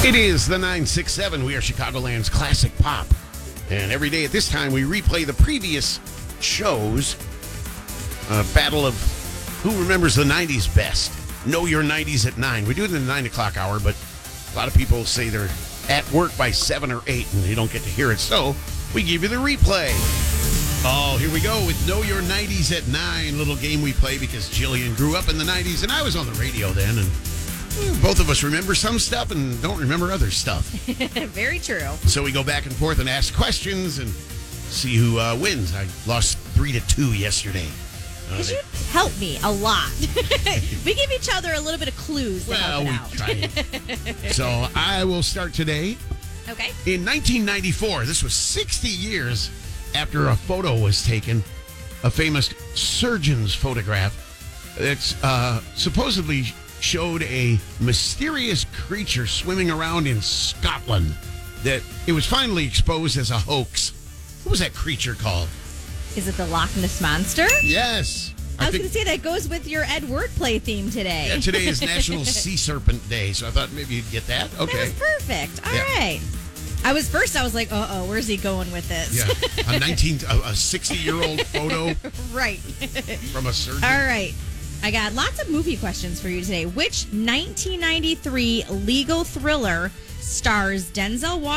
It is the 967. We are Chicagoland's classic pop. And every day at this time, we replay the previous shows. Battle of who remembers the 90s best. Know your 90s at 9. We do it in the 9 o'clock hour, but a lot of people say they're at work by 7 or 8 and they don't get to hear it. So we give you the replay. Oh, here we go with Know Your 90s at 9. Little game we play because Jillian grew up in the 90s and I was on the radio then. And both of us remember some stuff and don't remember other stuff. Very true. So we go back and forth and ask questions and see who wins. I lost 3-2 yesterday. Because you help me a lot. We give each other a little bit of clues to help it out. Tried. So I will start today. Okay. In 1994, this was 60 years after a photo was taken, a famous surgeon's photograph that supposedly showed a mysterious creature swimming around in Scotland. That it was finally exposed as a hoax. What was that creature called? Is it the Loch Ness Monster? Yes. I was going to say that goes with your Ed Wordplay theme today. Yeah, today is National Sea Serpent Day, so I thought maybe you'd get that. Okay. That was perfect. All right. I was like, where's he going with this? Yeah, a 60-year-old photo. Right. From a surgeon. All right. I got lots of movie questions for you today. Which 1993 legal thriller stars Denzel Washington